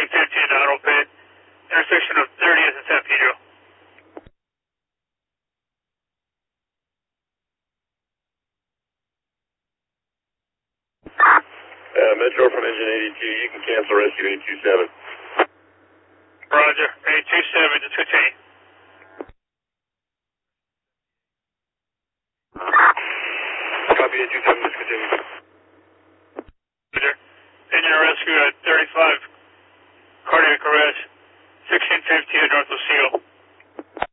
1615 Auto Pit, intersection of 30th and San Pedro. Metro from engine 82, you can cancel rescue 827. Roger, 827, just continue. Copy 827, just continue. Roger. Engine rescue at 35, cardiac arrest, 1615 North Lucille.